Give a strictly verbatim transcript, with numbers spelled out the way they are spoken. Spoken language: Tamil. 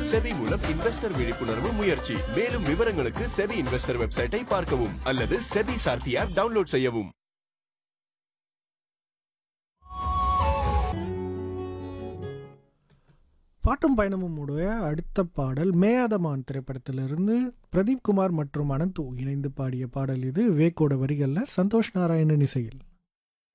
செபி மூலம் இன்வெஸ்டர் விழிப்புணர்வு முயற்சி. மேலும் விவரங்களுக்கு செபி இன்வெஸ்டர் வெப்சைட்டை பார்க்கவும் அல்லது செபி சார்த்தி ஆப் டவுன்லோட் செய்யவும். பாட்டும் பயணமும் உடைய அடுத்த பாடல் மேயாதமான் திரைப்படத்திலிருந்து பிரதீப் குமார் மற்றும் அனந்து இணைந்து பாடிய பாடல் இது. விவேக்கோட வரிகளில் சந்தோஷ் நாராயணன் இசையில்.